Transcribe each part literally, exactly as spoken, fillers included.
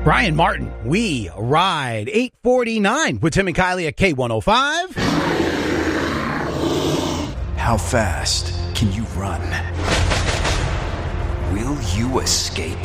Brian Martin, We Ride. eight forty-nine with Tim and Kylie at K one oh five. How fast can you run? Will you escape?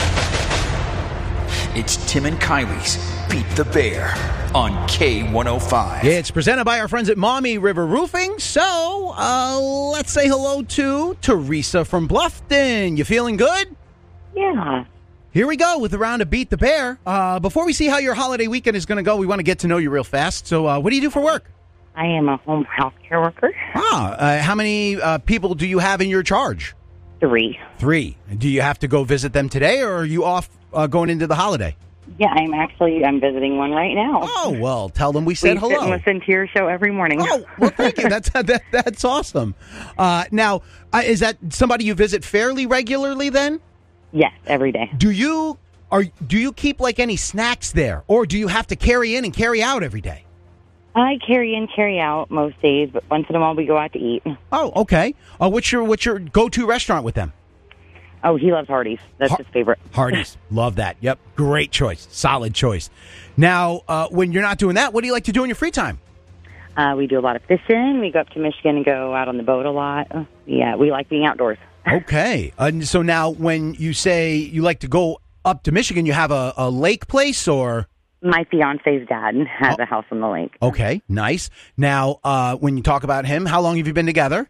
It's Tim and Kylie's Beat the Bear on K one oh five. It's presented by our friends at Maumee River Roofing. So, uh, let's say hello to Teresa from Bluffton. You feeling good? Yeah. Here we go with the round of Beat the Bear. Uh, before we see how your holiday weekend is going to go, we want to get to know you real fast. So, uh, what do you do for work? I am a home health care worker. Ah, uh, how many uh, people do you have in your charge? Three. Three. Do you have to go visit them today, or are you off uh, going into the holiday? Yeah, I'm actually, I'm visiting one right now. Oh, well, tell them we said we hello. sit and listen to your show every morning. Oh, well, thank you. That's that, that's awesome. Uh, now, uh, is that somebody you visit fairly regularly then? Yes, every day. Do you are do you keep like any snacks there, or do you have to carry in and carry out every day? I carry in, carry out most days, but once in a while we go out to eat. Oh, okay. Uh, what's your what's your go-to restaurant with them? Oh, he loves Hardee's. That's Har- his favorite. Hardee's. Love that. Yep. Great choice. Solid choice. Now, uh, when you're not doing that, what do you like to do in your free time? Uh, we do a lot of fishing. We go up to Michigan and go out on the boat a lot. Yeah, we like being outdoors. Okay. Uh, so now when you say you like to go up to Michigan, you have a, a lake place or? My fiance's dad has Oh. a house on the lake. Okay. Nice. Now, uh, when you talk about him, how long have you been together?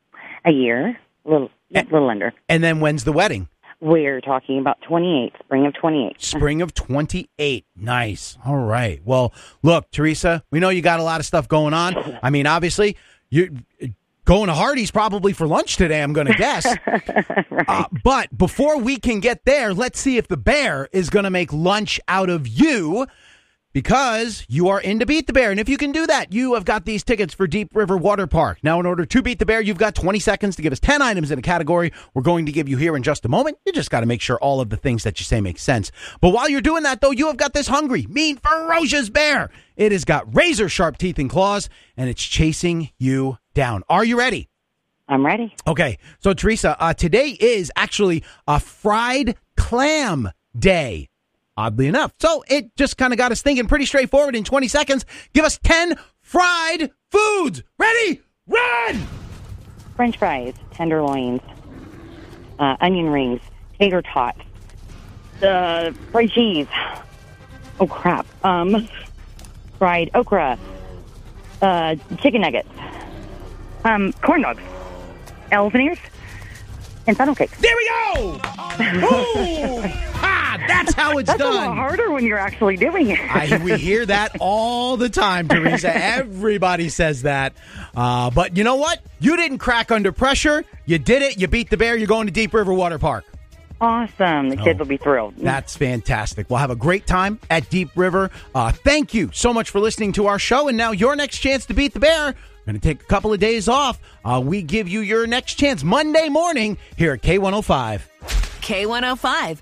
A year. A little, a little under. And then when's the wedding? We're talking about twenty-eight, spring of twenty-eight. Spring of twenty-eight. Nice. All right. Well, look, Teresa, we know you got a lot of stuff going on. I mean, obviously, you're going to Hardee's probably for lunch today, I'm going to guess. Right. Uh, but before we can get there, let's see if the bear is going to make lunch out of you, because you are in to Beat the Bear. And if you can do that, you have got these tickets for Deep River Water Park. Now, in order to beat the bear, you've got twenty seconds to give us ten items in a category we're going to give you here in just a moment. You just got to make sure all of the things that you say make sense. But while you're doing that, though, you have got this hungry, mean, ferocious bear. It has got razor-sharp teeth and claws, and it's chasing you down. Are you ready? I'm ready. Okay. So, Teresa, uh, today is actually a fried clam day. Oddly enough. So it just kind of got us thinking. Pretty straightforward. In twenty seconds, give us ten fried foods. Ready? Run! French fries, tenderloins, uh, onion rings, tater tots, uh, fried cheese. Oh, crap. Um, fried okra, uh, chicken nuggets, um, corn dogs, elephant ears, and funnel cakes. There we go! Ooh! Ha! That's how it's That's done. a lot harder when you're actually doing it. I, we hear that all the time, Teresa. Everybody says that. Uh, but you know what? You didn't crack under pressure. You did it. You beat the bear. You're going to Deep River Water Park. Awesome. The kids Oh. will be thrilled. That's fantastic. We'll have a great time at Deep River. Uh, thank you so much for listening to our show. And now your next chance to beat the bear. We're going to take a couple of days off. Uh, we give you your next chance Monday morning here at K one oh five. K one oh five.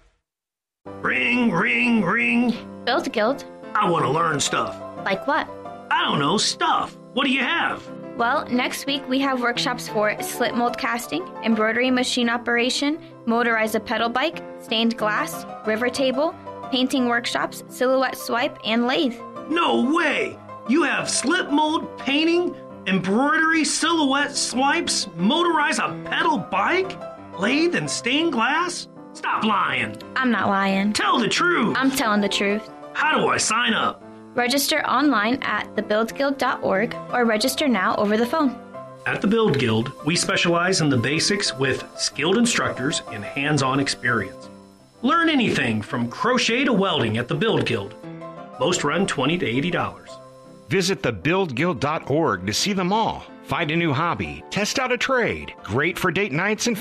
Ring, ring, ring. Build Guild. I want to learn stuff. Like what? I don't know, stuff. What do you have? Well, next week we have workshops for slip mold casting, embroidery machine operation, motorize a pedal bike, stained glass, river table, painting workshops, silhouette swipe, and lathe. No way! You have slip mold, painting, embroidery, silhouette swipes, motorize a pedal bike, lathe, and stained glass? Stop lying. I'm not lying. Tell the truth. I'm telling the truth. How do I sign up? Register online at the build guild dot org or register now over the phone. At the Build Guild, we specialize in the basics with skilled instructors and hands-on experience. Learn anything from crochet to welding at the Build Guild. Most run twenty to eighty dollars. Visit the build guild dot org to see them all. Find a new hobby, test out a trade. Great for date nights and